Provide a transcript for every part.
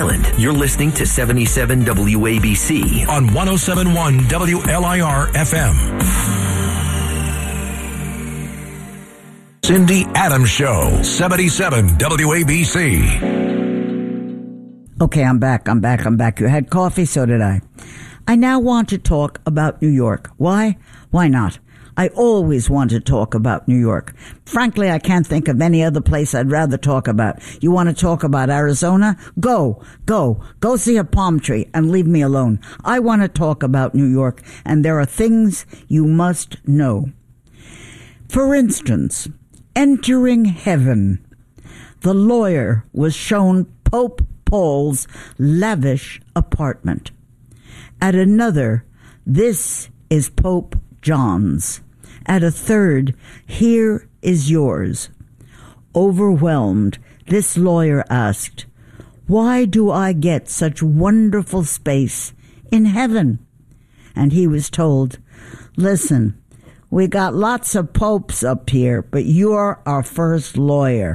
You're listening to 77 WABC on 107.1 WLIR FM. Cindy Adams Show, 77 WABC. Okay, I'm back. You had coffee, so did I. I now want to talk about New York. Why? Why not? I always want to talk about New York. Frankly, I can't think of any other place I'd rather talk about. You want to talk about Arizona? Go see a palm tree and leave me alone. I want to talk about New York, and there are things you must know. For instance, entering heaven, the lawyer was shown Pope Paul's lavish apartment. At another, this is Pope John's. At a third, here is yours. Overwhelmed, this lawyer asked, "Why do I get such wonderful space in heaven?" And he was told, "Listen, we got lots of popes up here, but you're our first lawyer."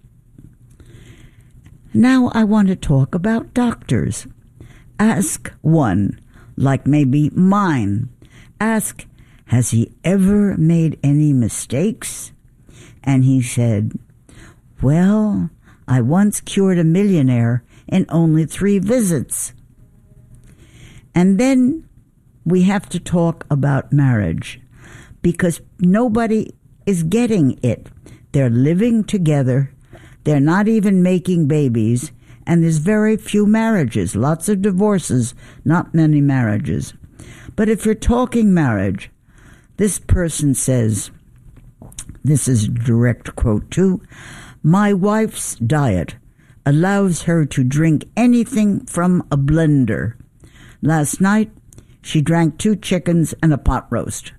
Now I want to talk about doctors. Ask one, like maybe mine. Ask, has he ever made any mistakes? And he said, "Well, I once cured a millionaire in only 3 visits." And then we have to talk about marriage, because nobody is getting it. They're living together. They're not even making babies. And there's very few marriages, lots of divorces, not many marriages. But if you're talking marriage, this person says, this is a direct quote too, "My wife's diet allows her to drink anything from a blender. Last night, she drank 2 chickens and a pot roast."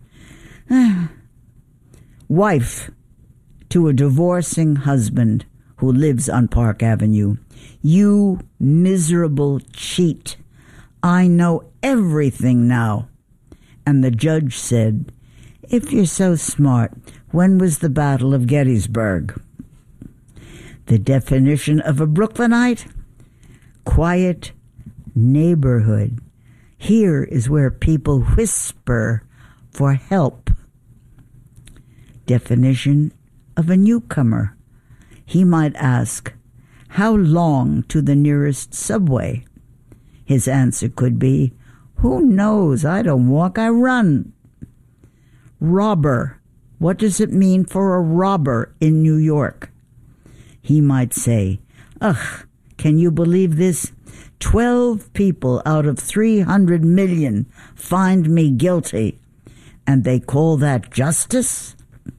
Wife to a divorcing husband who lives on Park Avenue, "You miserable cheat. I know everything now." And the judge said, "If you're so smart, when was the Battle of Gettysburg?" The definition of a Brooklynite? Quiet neighborhood. Here is where people whisper for help. Definition of a newcomer. He might ask, "How long to the nearest subway?" His answer could be, "Who knows? I don't walk, I run." Robber. What does it mean for a robber in New York? He might say, "Ugh, can you believe this? 12 people out of 300 million find me guilty, and they call that justice?"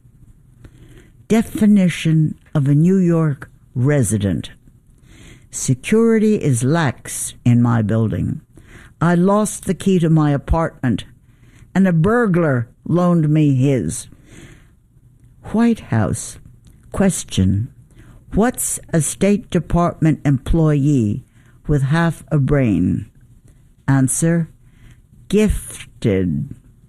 Definition of a New York resident. Security is lax in my building. I lost the key to my apartment, and a burglar loaned me his. White House. Question. What's a State Department employee with half a brain? Answer. Gifted.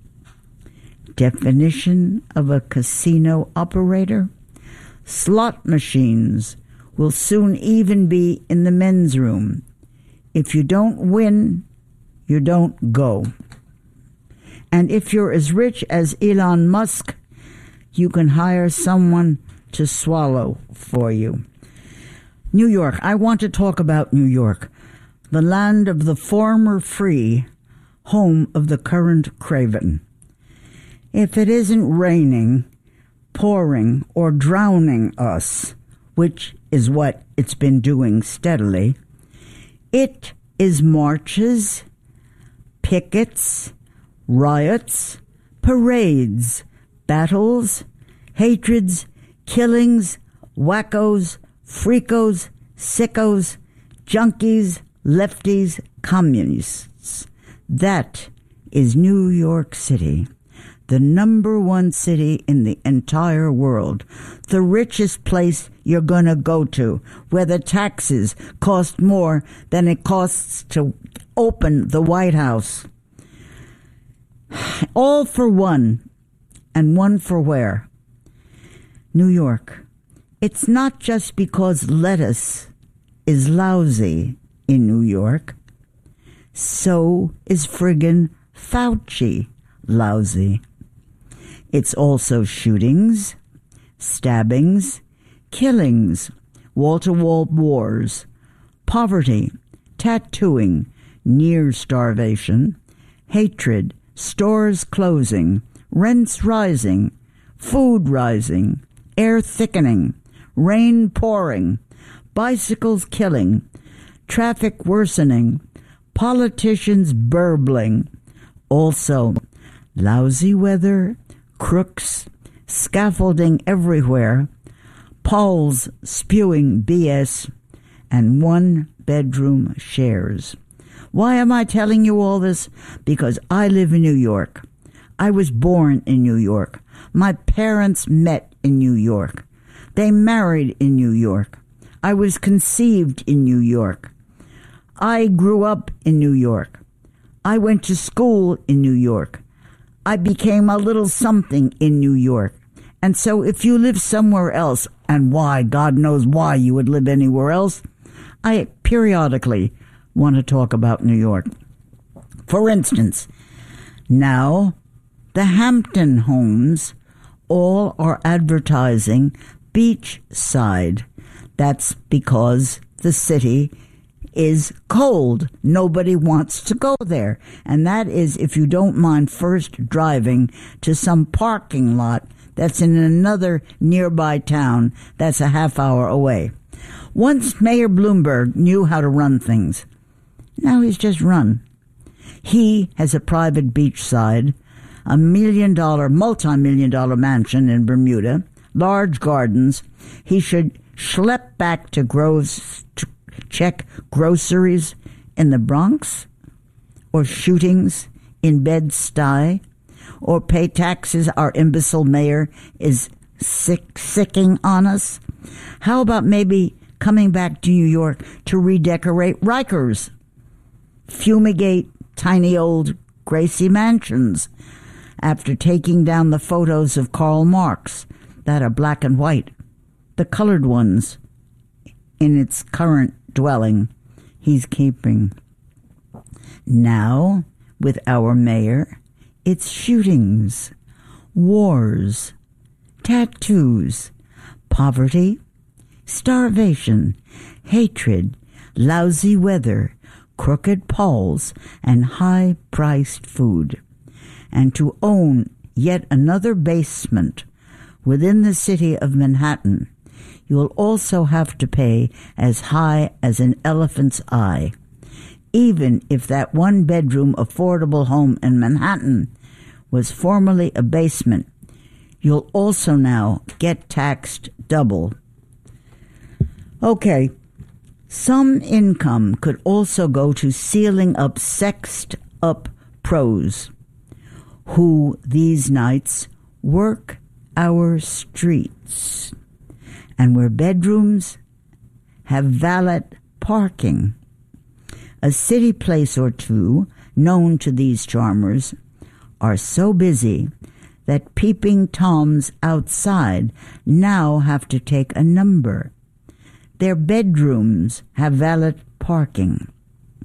Definition of a casino operator. Slot machines will soon even be in the men's room. If you don't win, you don't go. And if you're as rich as Elon Musk, you can hire someone to swallow for you. New York. I want to talk about New York, the land of the former free, home of the current craven. If it isn't raining, pouring, or drowning us, which is what it's been doing steadily, it is marches, pickets, riots, parades, battles, hatreds, killings, wackos, freakos, sickos, junkies, lefties, communists. That is New York City, the number 1 city in the entire world, the richest place you're going to go to, where the taxes cost more than it costs to open the White House. All for one, and one for where? New York. It's not just because lettuce is lousy in New York. So is friggin' Fauci lousy. It's also shootings, stabbings, killings, wall-to-wall wars, poverty, tattooing, near starvation, hatred, stores closing, rents rising, food rising, air thickening, rain pouring, bicycles killing, traffic worsening, politicians burbling. Also, lousy weather, crooks, scaffolding everywhere, Pauls spewing BS, and one-bedroom shares. Why am I telling you all this? Because I live in New York. I was born in New York. My parents met in New York. They married in New York. I was conceived in New York. I grew up in New York. I went to school in New York. I became a little something in New York. And so if you live somewhere else, and why, God knows why you would live anywhere else, I periodically want to talk about New York. For instance, now the Hampton homes all are advertising beachside. That's because the city is cold. Nobody wants to go there. And that is if you don't mind first driving to some parking lot that's in another nearby town that's a half hour away. Once Mayor Bloomberg knew how to run things. Now he's just run. He has a private beachside, a multi-million-dollar mansion in Bermuda, large gardens. He should schlep back to Groves to check groceries in the Bronx, or shootings in Bed-Stuy, or pay taxes our imbecile mayor is sicking on us. How about maybe coming back to New York to redecorate Rikers, fumigate tiny old Gracie mansions after taking down the photos of Karl Marx that are black and white, the colored ones in its current dwelling he's keeping. Now, with our mayor, it's shootings, wars, tattoos, poverty, starvation, hatred, lousy weather, crooked poles, and high-priced food. And to own yet another basement within the city of Manhattan, you'll also have to pay as high as an elephant's eye. Even if that one-bedroom affordable home in Manhattan was formerly a basement, you'll also now get taxed double. Okay, some income could also go to sealing up sexed-up pros who these nights work our streets and where bedrooms have valet parking. A city place or two known to these charmers are so busy that peeping Toms outside now have to take a number. Their bedrooms have valet parking.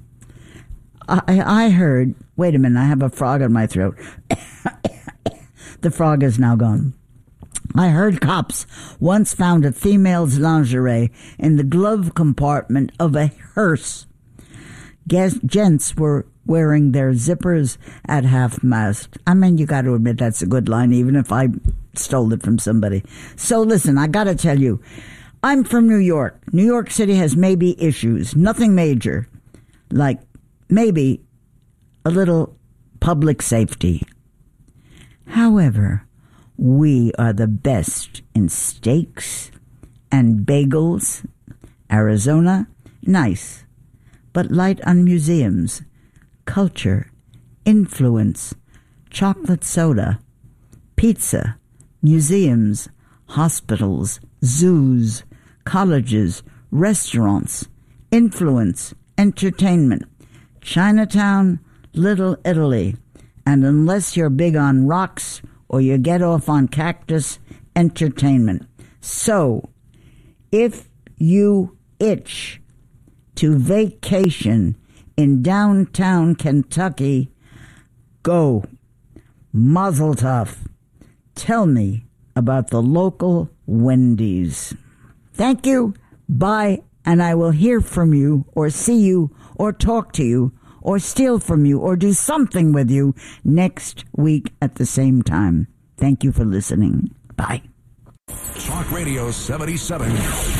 I heard, wait a minute, I have a frog in my throat. The frog is now gone. I heard cops once found a female's lingerie in the glove compartment of a hearse. Gents were wearing their zippers at half-mast. I mean, you got to admit that's a good line, even if I stole it from somebody. So listen, I got to tell you, I'm from New York. New York City has maybe issues, nothing major, like maybe a little public safety. However, we are the best in steaks and bagels. Arizona, nice, but light on museums, culture, influence, chocolate soda, pizza, museums, hospitals, zoos, colleges, restaurants, influence, entertainment, Chinatown, Little Italy, and unless you're big on rocks or you get off on cactus, entertainment. So, if you itch to vacation in downtown Kentucky, go. Mazel tov. Tell me about the local Wendy's. Thank you. Bye. And I will hear from you or see you or talk to you or steal from you or do something with you next week at the same time. Thank you for listening. Bye. Talk Radio 77.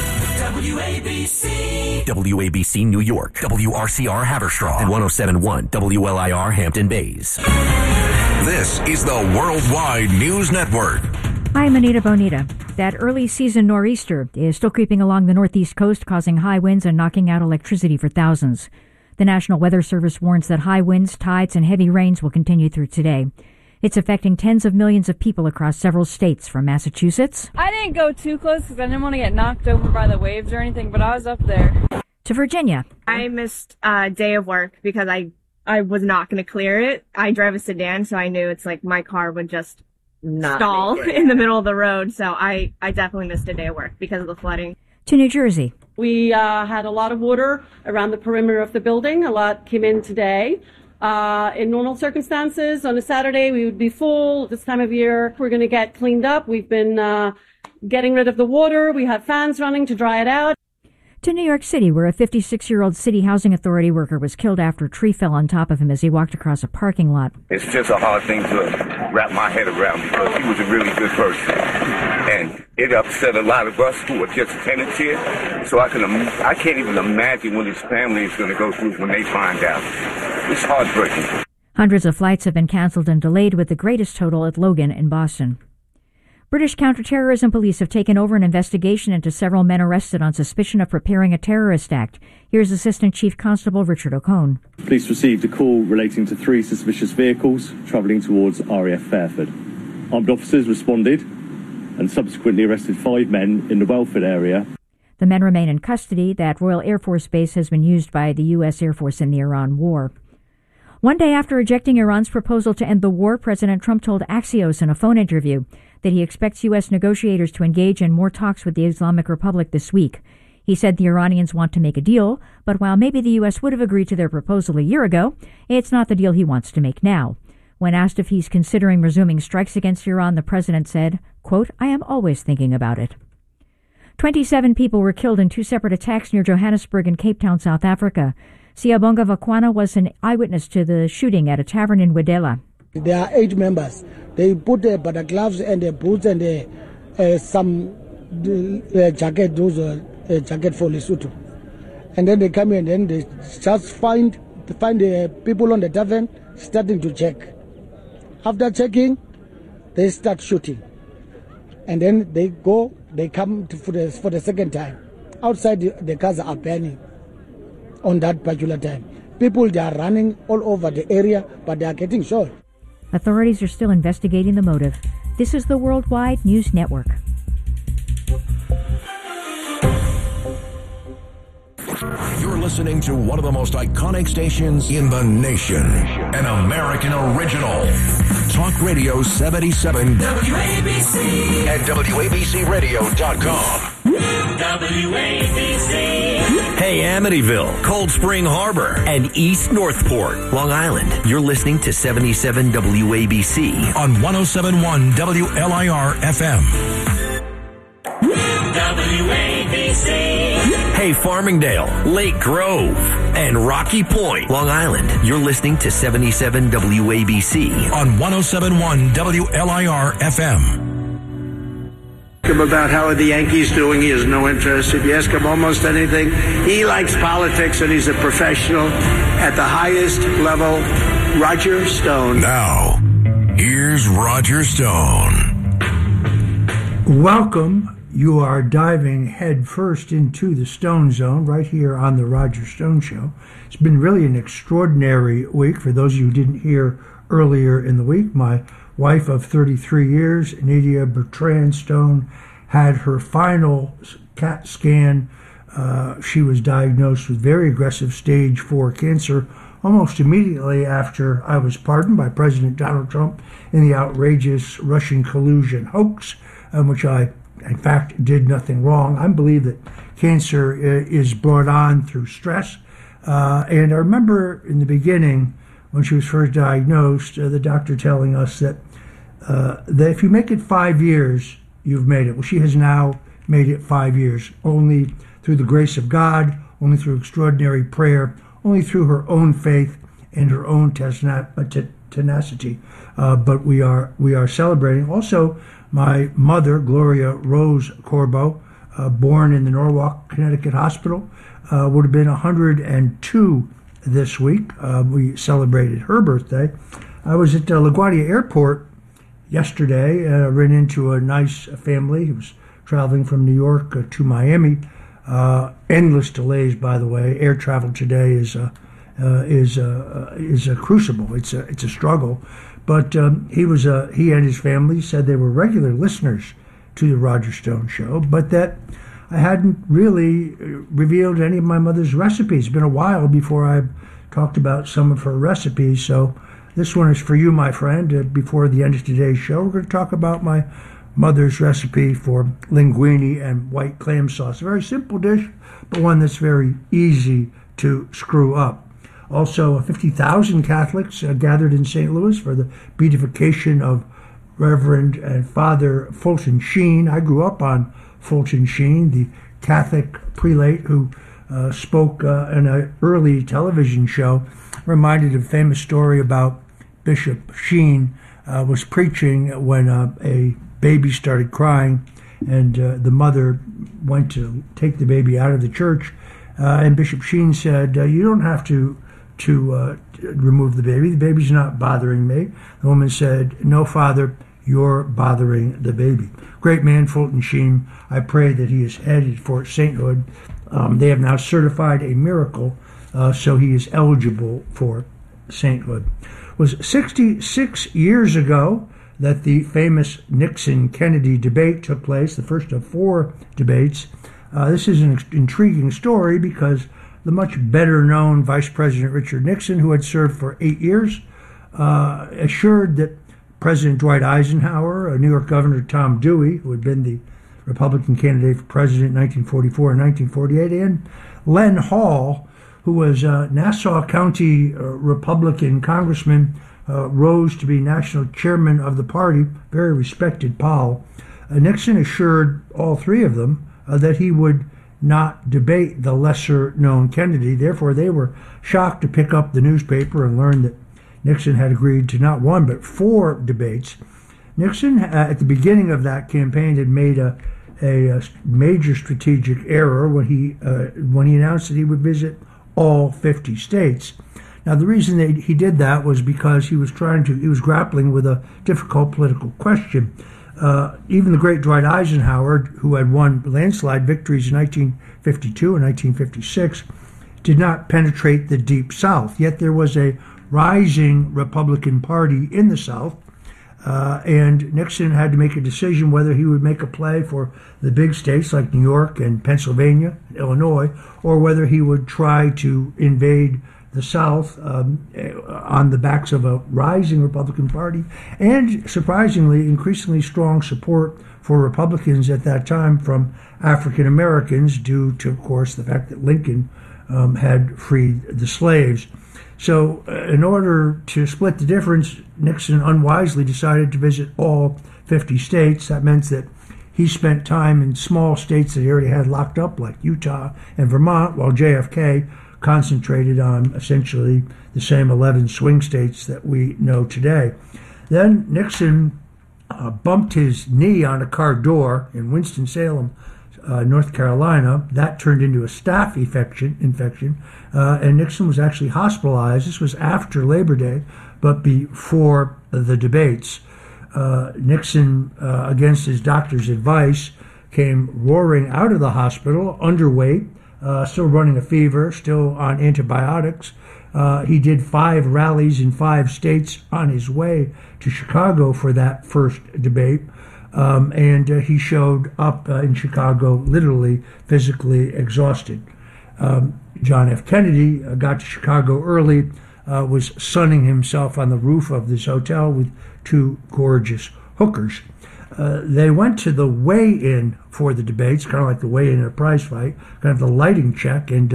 WABC. WABC New York. WRCR Haverstraw. And 107.1 WLIR Hampton Bays. This is the Worldwide News Network. I'm Anita Bonita. That early season nor'easter is still creeping along the northeast coast, causing high winds and knocking out electricity for thousands. The National Weather Service warns that high winds, tides, and heavy rains will continue through today. It's affecting tens of millions of people across several states, from Massachusetts. I didn't go too close because I didn't want to get knocked over by the waves or anything, but I was up there. To Virginia. I missed a day of work because I was not going to clear it. I drive a sedan, so I knew it's like my car would just stall in the middle of the road. So I definitely missed a day of work because of the flooding. To New Jersey. We had a lot of water around the perimeter of the building. A lot came in today. In normal circumstances, on a Saturday, we would be full. This time of year, we're going to get cleaned up. We've been getting rid of the water. We have fans running to dry it out. To New York City, where a 56-year-old city housing authority worker was killed after a tree fell on top of him as he walked across a parking lot. It's just a hard thing to wrap my head around because he was a really good person. And it upset a lot of us who are just tenants here. So I can't even imagine what his family is going to go through when they find out. It's heartbreaking. Hundreds of flights have been canceled and delayed, with the greatest total at Logan in Boston. British counterterrorism police have taken over an investigation into several men arrested on suspicion of preparing a terrorist act. Here's Assistant Chief Constable Richard O'Cone. Police received a call relating to 3 suspicious vehicles travelling towards RAF Fairford. Armed officers responded and subsequently arrested 5 men in the Welford area. The men remain in custody. That Royal Air Force base has been used by the U.S. Air Force in the Iran war. One day after rejecting Iran's proposal to end the war, President Trump told Axios in a phone interview that he expects U.S. negotiators to engage in more talks with the Islamic Republic this week. He said the Iranians want to make a deal, but while maybe the U.S. would have agreed to their proposal a year ago, it's not the deal he wants to make now. When asked if he's considering resuming strikes against Iran, the president said, quote, "I am always thinking about it." 27 people were killed in 2 separate attacks near Johannesburg and Cape Town, South Africa. Siyabonga Vakwana was an eyewitness to the shooting at a tavern in Wedela. There are 8 members. They put the gloves and the boots and some jacket, jacket for Lesotho. And then they come in and then they just find the people on the tavern starting to check. After checking, they start shooting. And then they come for the second time. Outside, the cars are burning on that particular time. People, they are running all over the area, but they are getting shot. Authorities are still investigating the motive. This is the Worldwide News Network. You're listening to one of the most iconic stations in the nation. An American original. Talk Radio 77. WABC. At WABCRadio.com. WABC. Hey, Amityville, Cold Spring Harbor, and East Northport, Long Island. You're listening to 77 WABC. On 107.1 WLIR FM. WABC. Hey, Farmingdale, Lake Grove, and Rocky Point, Long Island. You're listening to 77 WABC. On 107.1 WLIR FM. Him about how are the Yankees doing, he has no interest. If you ask him almost anything, he likes politics and he's a professional at the highest level. Roger Stone. Now, here's Roger Stone. Welcome. You are diving headfirst into the Stone Zone right here on the Roger Stone Show. It's been really an extraordinary week. For those of you who didn't hear earlier in the week, my wife of 33 years, Nadia Bertrand Stone, had her final CAT scan. She was diagnosed with very aggressive stage 4 cancer almost immediately after I was pardoned by President Donald Trump in the outrageous Russian collusion hoax, which I, in fact, did nothing wrong. I believe that cancer is brought on through stress. And I remember in the beginning, when she was first diagnosed, the doctor telling us that if you make it 5 years, you've made it. Well, she has now made it 5 years, only through the grace of God, only through extraordinary prayer, only through her own faith and her own tenacity. But we are celebrating. Also, my mother, Gloria Rose Corbo, born in the Norwalk, Connecticut hospital, would have been 102 this week. We celebrated her birthday. I was at LaGuardia Airport yesterday. Ran into a nice family who was traveling from New York to Miami. Endless delays, by the way. Air travel today is a crucible. It's a struggle. But he and his family said they were regular listeners to the Roger Stone Show, but that I hadn't really revealed any of my mother's recipes. It's been a while before I talked about some of her recipes, so this one is for you, my friend. Before the end of today's show, we're going to talk about my mother's recipe for linguine and white clam sauce. A very simple dish, but one that's very easy to screw up. Also, 50,000 Catholics gathered in St. Louis for the beatification of Reverend and Father Fulton Sheen. I grew up on Fulton Sheen, the Catholic prelate who spoke in an early television show. Reminded of a famous story about Bishop Sheen was preaching when a baby started crying, and the mother went to take the baby out of the church, and Bishop Sheen said, "You don't have to remove the baby. The baby's not bothering me." The woman said, "No, Father, you're bothering the baby." Great man, Fulton Sheen. I pray that he is headed for sainthood. They have now certified a miracle, so he is eligible for sainthood. It was 66 years ago that the famous Nixon-Kennedy debate took place, the first of 4 debates. This is an intriguing story because the much better-known Vice President Richard Nixon, who had served for 8 years, assured that President Dwight Eisenhower, New York Governor Tom Dewey, who had been the Republican candidate for president in 1944 and 1948, and Len Hall, who was a Nassau County Republican congressman, rose to be national chairman of the party, very respected pal. Nixon assured all 3 of them that he would not debate the lesser-known Kennedy. Therefore, they were shocked to pick up the newspaper and learn that Nixon had agreed to not 1 but 4 debates. Nixon, at the beginning of that campaign, had made a major strategic error when he announced that he would visit all 50 states. Now, the reason that he did that was because he was grappling with a difficult political question. Even the great Dwight Eisenhower, who had won landslide victories in 1952 and 1956, did not penetrate the Deep South. Yet there was a rising Republican Party in the South, and Nixon had to make a decision whether he would make a play for the big states like New York and Pennsylvania, and Illinois, or whether he would try to invade the South on the backs of a rising Republican Party, and surprisingly, increasingly strong support for Republicans at that time from African Americans, due to, of course, the fact that Lincoln had freed the slaves. So in order to split the difference, Nixon unwisely decided to visit all 50 states. That meant that he spent time in small states that he already had locked up, like Utah and Vermont, while JFK concentrated on essentially the same 11 swing states that we know today. Then Nixon bumped his knee on a car door in Winston-Salem, North Carolina. That turned into a staph infection, and Nixon was actually hospitalized. This was after Labor Day, but before the debates. Nixon, against his doctor's advice, came roaring out of the hospital, underweight, still running a fever, still on antibiotics. He did 5 rallies in 5 states on his way to Chicago for that first debate. And he showed up in Chicago literally physically exhausted. John F. Kennedy got to Chicago early, was sunning himself on the roof of this hotel with 2 gorgeous hookers. They went to the weigh-in for the debates, kind of like the weigh-in in a prize fight, kind of the lighting check. And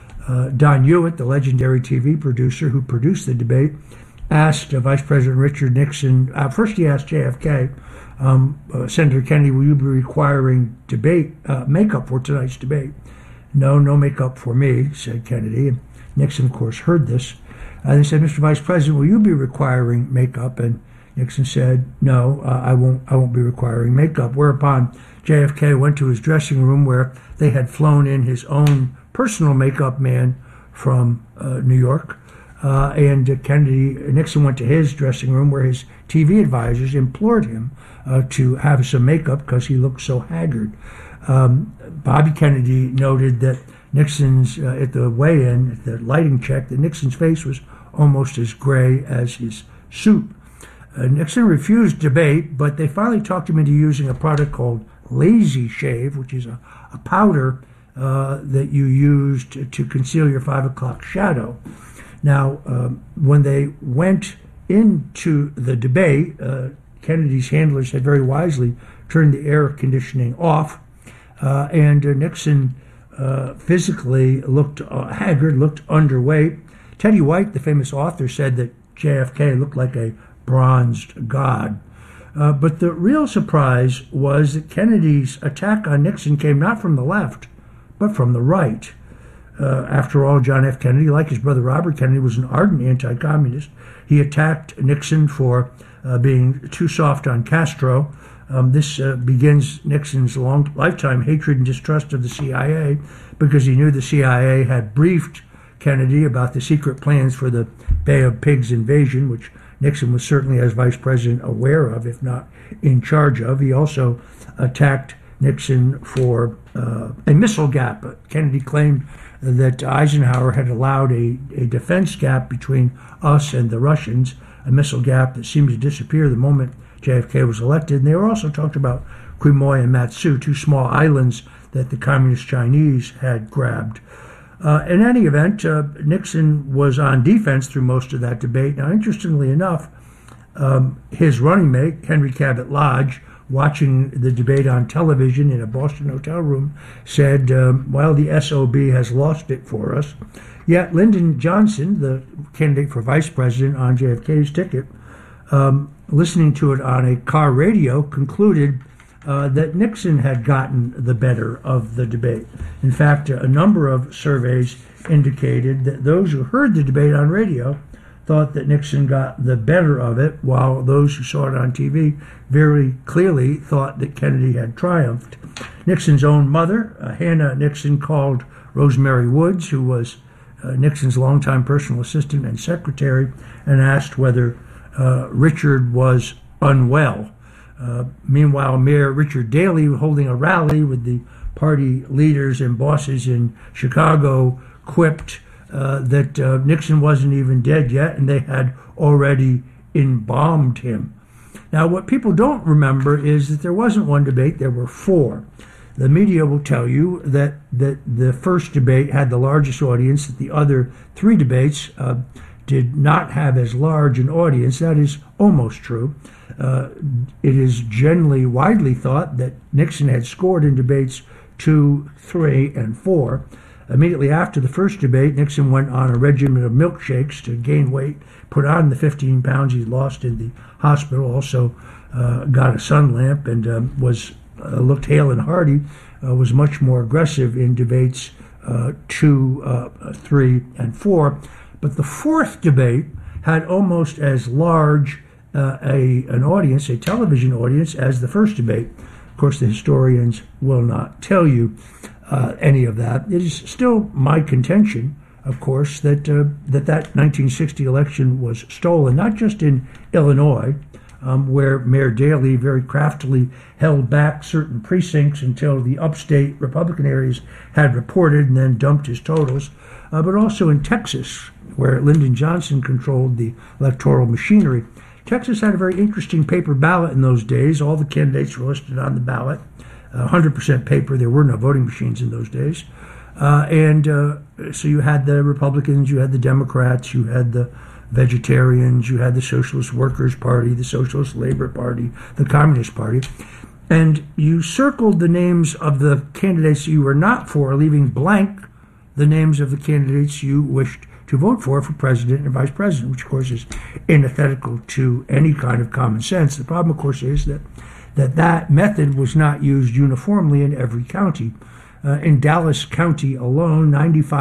Don Hewitt, the legendary TV producer who produced the debate, asked Vice President Richard Nixon, first he asked JFK, Senator Kennedy, will you be requiring debate makeup for tonight's debate? No makeup for me, said Kennedy. And Nixon, of course, heard this. They said, Mr. Vice President, will you be requiring makeup? And Nixon said, no, I won't be requiring makeup. Whereupon JFK went to his dressing room where they had flown in his own personal makeup man from New York. And Nixon went to his dressing room where his TV advisors implored him to have some makeup because he looked so haggard. Bobby Kennedy noted that Nixon's, at the weigh-in, at the lighting check, that Nixon's face was almost as gray as his suit. Nixon refused debate, but they finally talked him into using a product called Lazy Shave, which is a powder that you used to conceal your 5 o'clock shadow. Now, when they went into the debate, Kennedy's handlers had very wisely turned the air conditioning off, and Nixon physically looked haggard, looked underweight. Teddy White, the famous author, said that JFK looked like a bronzed god. But the real surprise was that Kennedy's attack on Nixon came not from the left, but from the right. After all, John F. Kennedy, like his brother Robert Kennedy, was an ardent anti-communist. He attacked Nixon for being too soft on Castro. This begins Nixon's lifetime hatred and distrust of the CIA, because he knew the CIA had briefed Kennedy about the secret plans for the Bay of Pigs invasion, which Nixon was certainly, as vice president, aware of, if not in charge of. He also attacked Nixon for a missile gap. Kennedy claimed that Eisenhower had allowed a defense gap between us and the Russians, a missile gap that seemed to disappear the moment JFK was elected. And they were also talked about Quemoy and Matsu, two small islands that the communist Chinese had grabbed. In any event, Nixon was on defense through most of that debate. Now, interestingly enough, his running mate, Henry Cabot Lodge, watching the debate on television in a Boston hotel room, said, well, the SOB has lost it for us. Yet Lyndon Johnson, the candidate for vice president on JFK's ticket, listening to it on a car radio, concluded that Nixon had gotten the better of the debate. In fact, a number of surveys indicated that those who heard the debate on radio thought that Nixon got the better of it, while those who saw it on TV very clearly thought that Kennedy had triumphed. Nixon's own mother, Hannah Nixon, called Rosemary Woods, who was Nixon's longtime personal assistant and secretary, and asked whether Richard was unwell. Meanwhile, Mayor Richard Daley, holding a rally with the party leaders and bosses in Chicago, quipped that Nixon wasn't even dead yet, and they had already embalmed him. Now, what people don't remember is that there wasn't one debate, there were four. The media will tell you that the first debate had the largest audience, that the other three debates did not have as large an audience. That is almost true. It is generally widely thought that Nixon had scored in debates 2, 3, and 4. Immediately after the first debate, Nixon went on a regimen of milkshakes to gain weight, put on the 15 pounds he lost in the hospital, also got a sun lamp, and looked hale and hearty, was much more aggressive in debates 2, 3, and 4. But the fourth debate had almost as large an audience, a television audience, as the first debate. Of course, the historians will not tell you any of that. It is still my contention, of course, that that 1960 election was stolen, not just in Illinois, where Mayor Daley very craftily held back certain precincts until the upstate Republican areas had reported and then dumped his totals, but also in Texas, where Lyndon Johnson controlled the electoral machinery. Texas had a very interesting paper ballot in those days. All the candidates were listed on the ballot, 100% paper. There were no voting machines in those days. So you had the Republicans, you had the Democrats, you had the Vegetarians, you had the Socialist Workers' Party, the Socialist Labor Party, the Communist Party. And you circled the names of the candidates you were not for, leaving blank the names of the candidates you wished to vote for president and vice president, which, of course, is antithetical to any kind of common sense. The problem, of course, is that method was not used uniformly in every county. In Dallas County alone,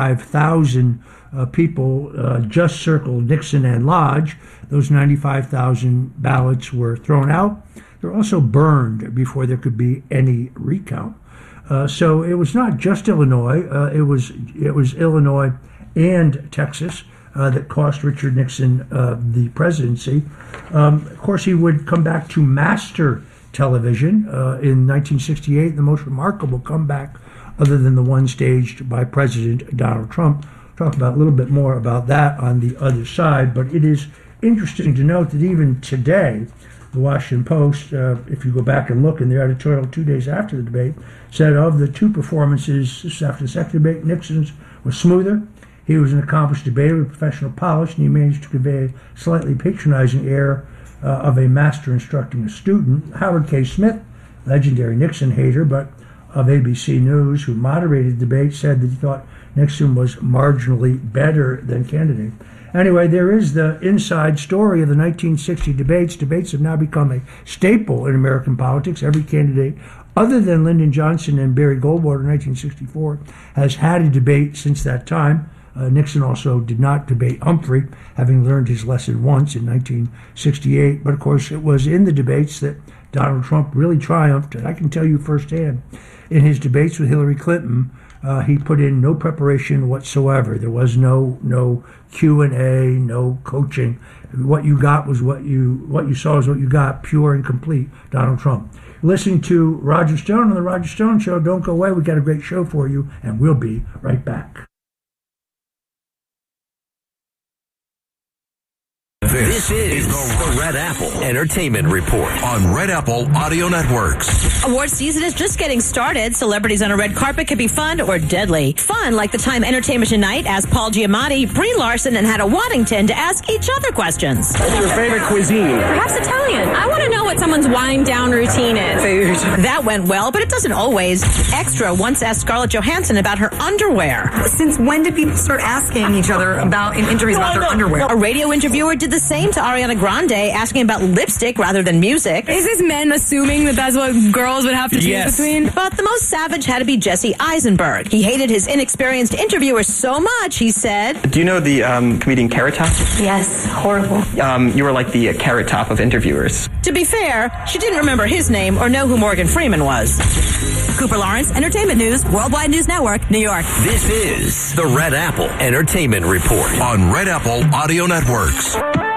95,000 people just circled Nixon and Lodge. Those 95,000 ballots were thrown out. They were also burned before there could be any recount. So it was not just Illinois. It was Illinois and Texas that cost Richard Nixon the presidency. Of course, he would come back to master television in 1968, the most remarkable comeback other than the one staged by President Donald Trump. Talk about a little bit more about that on the other side, but it is interesting to note that even today, the Washington Post, if you go back and look in their editorial 2 days after the debate, said of the two performances after the second debate, Nixon's was smoother. He was an accomplished debater with professional polish, and he managed to convey a slightly patronizing air of a master instructing a student. Howard K. Smith, legendary Nixon hater, but of ABC News, who moderated the debate, said that he thought Nixon was marginally better than Kennedy. Anyway, there is the inside story of the 1960 debates. Debates have now become a staple in American politics. Every candidate, other than Lyndon Johnson and Barry Goldwater in 1964, has had a debate since that time. Nixon also did not debate Humphrey, having learned his lesson once in 1968. But, of course, it was in the debates that Donald Trump really triumphed. And I can tell you firsthand, in his debates with Hillary Clinton, he put in no preparation whatsoever. There was no Q&A, no coaching. What you got was what you saw is what you got, pure and complete Donald Trump. Listening to Roger Stone on the Roger Stone Show. Don't go away. We've got a great show for you, and we'll be right back. This is the Red Apple Entertainment Report on Red Apple Audio Networks. Award season is just getting started. Celebrities on a red carpet can be fun or deadly. Fun, like the Time Entertainment Tonight asked Paul Giamatti, Brie Larson, and Hannah Waddington to ask each other questions. What's your favorite cuisine? Perhaps Italian. I want to know what someone's wind-down routine is. Food. That went well, but it doesn't always. Extra once asked Scarlett Johansson about her underwear. Since when did people start asking each other in interviews about their underwear? A radio interviewer did the same to Ariana Grande, asking about lipstick rather than music. Is this men assuming that that's what girls would have to choose between? But the most savage had to be Jesse Eisenberg. He hated his inexperienced interviewer so much, he said. Do you know the comedian Carrot Top? Yes, horrible. You were like the Carrot Top of interviewers. To be fair, she didn't remember his name or know who Morgan Freeman was. Cooper Lawrence, Entertainment News, Worldwide News Network, New York. This is the Red Apple Entertainment Report on Red Apple Audio Networks.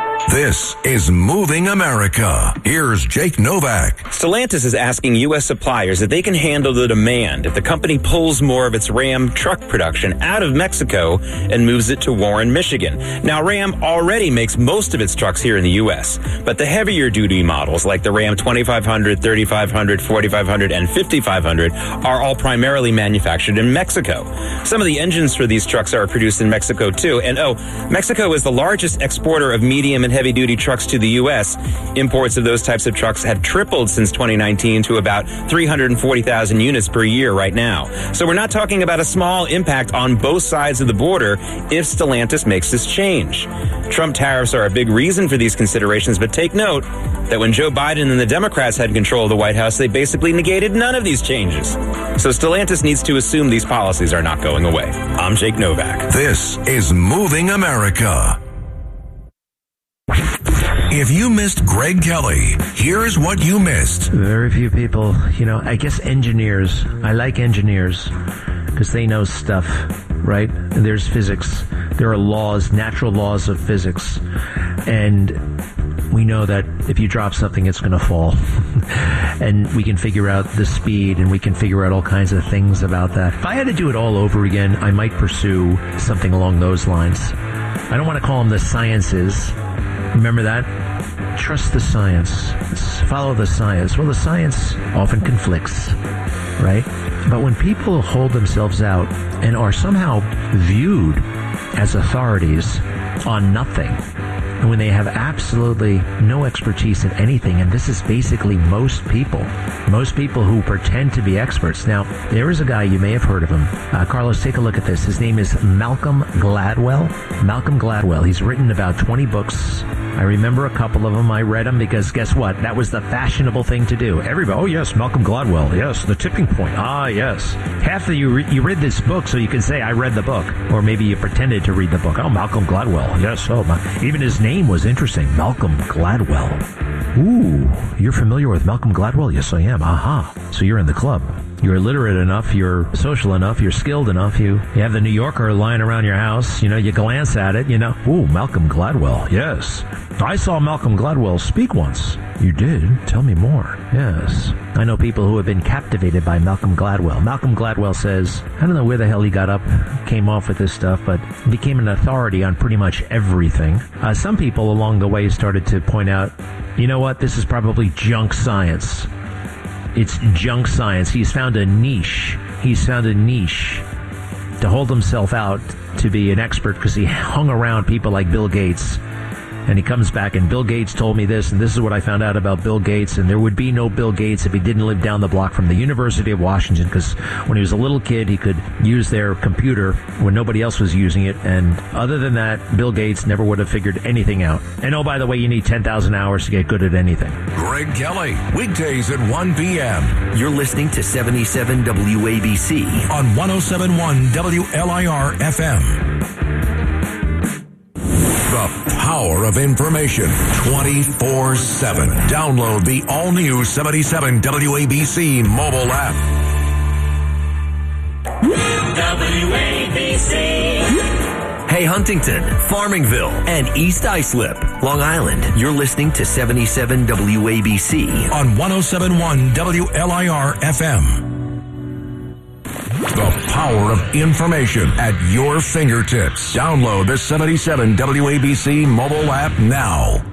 This is Moving America. Here's Jake Novak. Stellantis is asking U.S. suppliers if they can handle the demand if the company pulls more of its Ram truck production out of Mexico and moves it to Warren, Michigan. Now, Ram already makes most of its trucks here in the U.S., but the heavier duty models like the Ram 2500, 3500, 4500, and 5500 are all primarily manufactured in Mexico. Some of the engines for these trucks are produced in Mexico, too. And, Mexico is the largest exporter of medium and heavy-duty trucks to the U.S. Imports of those types of trucks have tripled since 2019 to about 340,000 units per year right now. So we're not talking about a small impact on both sides of the border if Stellantis makes this change. Trump tariffs are a big reason for these considerations, but take note that when Joe Biden and the Democrats had control of the White House, they basically negated none of these changes. So Stellantis needs to assume these policies are not going away. I'm Jake Novak. This is Moving America. If you missed Greg Kelly, here's what you missed. Very few people, I guess engineers. I like engineers because they know stuff, right? There's physics. There are laws, natural laws of physics. And we know that if you drop something, it's going to fall. And we can figure out the speed, and we can figure out all kinds of things about that. If I had to do it all over again, I might pursue something along those lines. I don't want to call them the sciences, Remember that? Trust the science. Follow the science. Well, the science often conflicts, right? But when people hold themselves out and are somehow viewed as authorities on nothing, and when they have absolutely no expertise in anything, and this is basically most people who pretend to be experts. Now, there is a guy, you may have heard of him. Carlos, take a look at this. His name is Malcolm Gladwell. Malcolm Gladwell. He's written about 20 books. I remember a couple of them. I read them because guess what? That was the fashionable thing to do. Everybody, oh yes, Malcolm Gladwell. Yes, The Tipping Point. Ah, yes. Half of you read this book so you can say, I read the book. Or maybe you pretended to read the book. Oh, Malcolm Gladwell. Yes, even his name was interesting. Malcolm Gladwell. Ooh, you're familiar with Malcolm Gladwell? Yes, I am. Aha. So you're in the club. You're literate enough, you're social enough, you're skilled enough, you have the New Yorker lying around your house, you glance at it, ooh, Malcolm Gladwell, yes. I saw Malcolm Gladwell speak once. You did? Tell me more. Yes. I know people who have been captivated by Malcolm Gladwell. Malcolm Gladwell says, I don't know where the hell he got up, came off with this stuff, but became an authority on pretty much everything. Some people along the way started to point out, you know what, this is probably junk science. It's junk science. He's found a niche. To hold himself out to be an expert because he hung around people like Bill Gates. And he comes back, and Bill Gates told me this, and this is what I found out about Bill Gates, and there would be no Bill Gates if he didn't live down the block from the University of Washington, because when he was a little kid, he could use their computer when nobody else was using it, and other than that, Bill Gates never would have figured anything out. And oh, by the way, you need 10,000 hours to get good at anything. Greg Kelly, weekdays at 1 p.m. You're listening to 77 WABC on 107.1 WLIR FM. The power of information 24/7. Download the all-new 77 WABC mobile app. WABC. Hey, Huntington, Farmingville, and East Islip, Long Island. You're listening to 77 WABC on 107.1 WLIR FM. The power of information at your fingertips. Download the 77 WABC mobile app now.